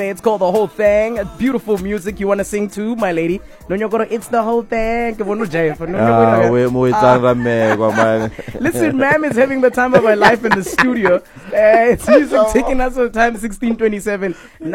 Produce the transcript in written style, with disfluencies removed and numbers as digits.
It's called The Whole Thing. Beautiful music. You want to sing too, my lady? It's The Whole Thing. Listen, ma'am is having the time of her life in the studio. It's music taking us to time 16:27.